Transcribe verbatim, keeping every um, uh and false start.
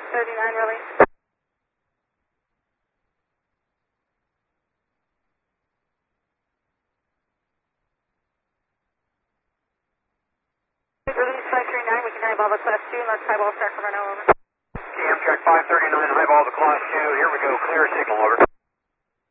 thirty-nine, release. Release five thirty-nine, we can highball the class two, let's highball Sacramento, over. Okay, Amtrak five thirty-nine, highball the class two, here we go, clear signal, over.